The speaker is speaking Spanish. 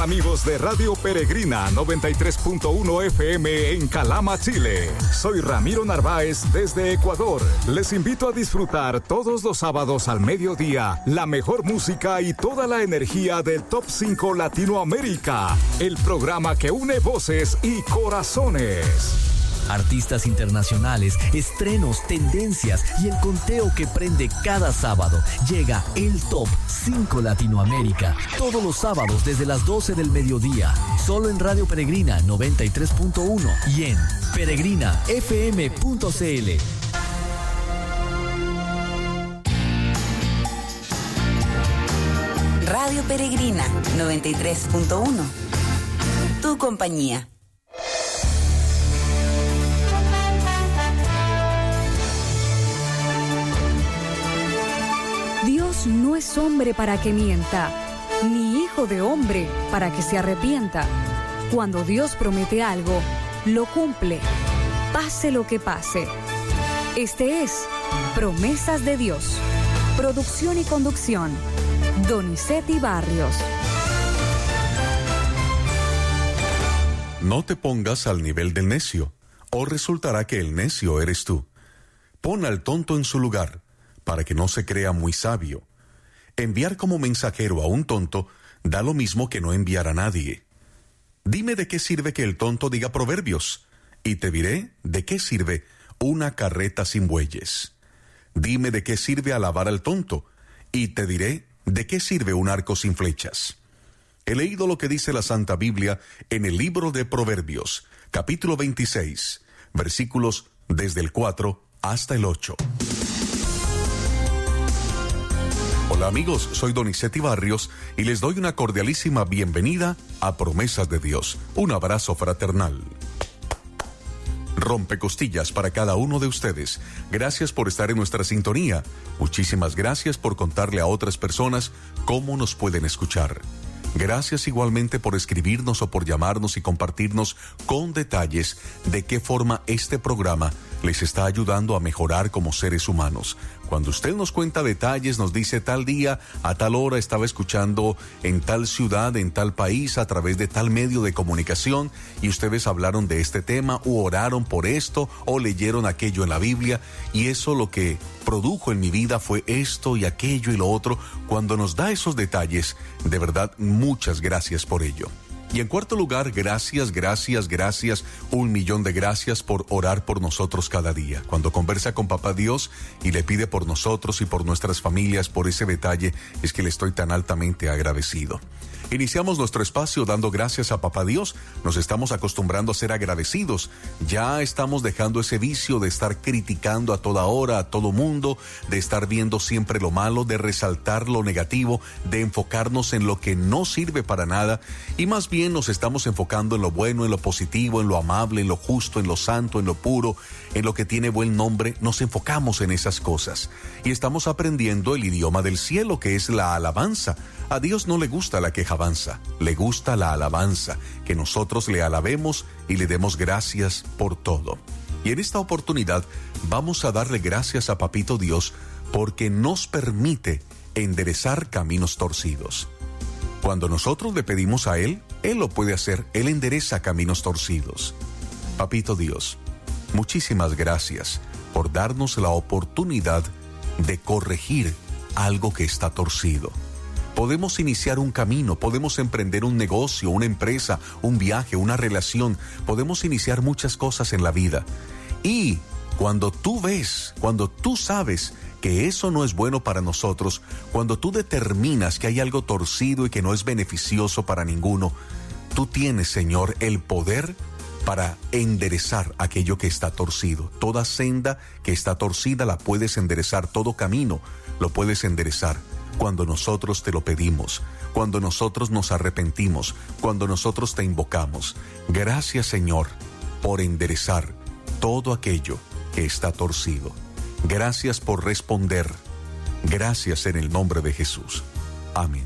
amigos de Radio Peregrina 93.1 FM en Calama, Chile. Soy Ramiro Narváez desde Ecuador. Les invito a disfrutar todos los sábados al mediodía la mejor música y toda la energía del Top 5 Latinoamérica. El programa que une voces y corazones. Artistas internacionales, estrenos, tendencias y el conteo que prende cada sábado. Llega el Top 5 Latinoamérica. Todos los sábados desde las 12 del mediodía. Solo en Radio Peregrina 93.1 y en peregrinafm.cl. Radio Peregrina 93.1. Tu compañía. Dios no es hombre para que mienta, ni hijo de hombre para que se arrepienta. Cuando Dios promete algo, lo cumple, pase lo que pase. Este es Promesas de Dios. Producción y conducción, Donizetti Barrios. No te pongas al nivel del necio, o resultará que el necio eres tú. Pon al tonto en su lugar, para que no se crea muy sabio. Enviar como mensajero a un tonto da lo mismo que no enviar a nadie. Dime de qué sirve que el tonto diga proverbios, y te diré de qué sirve una carreta sin bueyes. Dime de qué sirve alabar al tonto, y te diré de qué sirve un arco sin flechas. He leído lo que dice la Santa Biblia en el libro de Proverbios, capítulo 26, versículos desde el 4 hasta el 8. Hola amigos, soy Donizetti Barrios y les doy una cordialísima bienvenida a Promesas de Dios. Un abrazo fraternal. Rompecostillas para cada uno de ustedes. Gracias por estar en nuestra sintonía. Muchísimas gracias por contarle a otras personas cómo nos pueden escuchar. Gracias igualmente por escribirnos o por llamarnos y compartirnos con detalles de qué forma este programa les está ayudando a mejorar como seres humanos. Cuando usted nos cuenta detalles, nos dice tal día, a tal hora estaba escuchando en tal ciudad, en tal país, a través de tal medio de comunicación, y ustedes hablaron de este tema, o oraron por esto, o leyeron aquello en la Biblia, y eso lo que produjo en mi vida fue esto y aquello y lo otro. Cuando nos da esos detalles, de verdad, muchas gracias por ello. Y en cuarto lugar, gracias, 1,000,000 de gracias por orar por nosotros cada día. Cuando conversa con Papá Dios y le pide por nosotros y por nuestras familias, por ese detalle, es que le estoy tan altamente agradecido. Iniciamos nuestro espacio dando gracias a Papá Dios. Nos estamos acostumbrando a ser agradecidos. Ya estamos dejando ese vicio de estar criticando a toda hora, a todo mundo, de estar viendo siempre lo malo, de resaltar lo negativo, de enfocarnos en lo que no sirve para nada, y más bien nos estamos enfocando en lo bueno, en lo positivo, en lo amable, en lo justo, en lo santo, en lo puro, en lo que tiene buen nombre. Nos enfocamos en esas cosas y estamos aprendiendo el idioma del cielo, que es la alabanza. A Dios no le gusta la quejabanza, le gusta la alabanza, que nosotros le alabemos y le demos gracias por todo. Y en esta oportunidad vamos a darle gracias a Papito Dios porque nos permite enderezar caminos torcidos. Cuando nosotros le pedimos a Él, Él lo puede hacer, Él endereza caminos torcidos. Papito Dios, muchísimas gracias por darnos la oportunidad de corregir algo que está torcido. Podemos iniciar un camino, podemos emprender un negocio, una empresa, un viaje, una relación. Podemos iniciar muchas cosas en la vida. Y cuando tú ves, cuando tú sabes que eso no es bueno para nosotros, cuando tú determinas que hay algo torcido y que no es beneficioso para ninguno, tú tienes, Señor, el poder para enderezar aquello que está torcido. Toda senda que está torcida la puedes enderezar, todo camino lo puedes enderezar. Cuando nosotros te lo pedimos, cuando nosotros nos arrepentimos, cuando nosotros te invocamos. Gracias, Señor, por enderezar todo aquello que está torcido. Gracias por responder. Gracias en el nombre de Jesús. Amén.